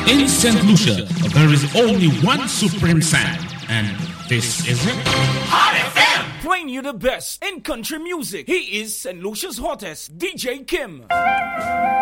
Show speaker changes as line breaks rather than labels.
In St. Lucia, there is only one supreme sound, and this is it.
Hot FM!
Playing you the best in country music. He is St. Lucia's hottest, DJ Kim.